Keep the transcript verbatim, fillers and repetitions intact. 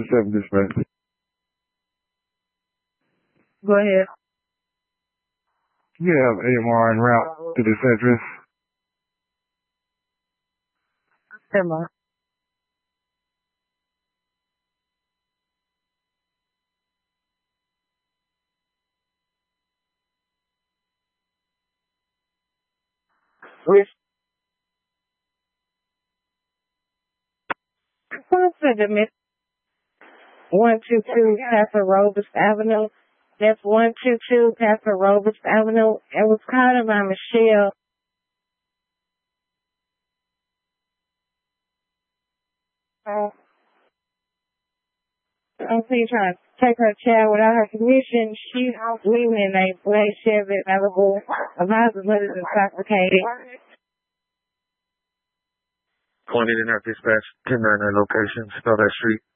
seven dispatch. Go ahead. You have A M R en route to this address. Emma. Which? One second, Miss. one two two Castle Robles Avenue. That's one two two Castle Robles Avenue. It was called by Michelle. Uh, I'm saying trying to take her child without her permission. She's leaving in a black Chevy Malibu. Advisor letters intoxicated. Pointed in our dispatch, ten ninety-nine location. Spell that street.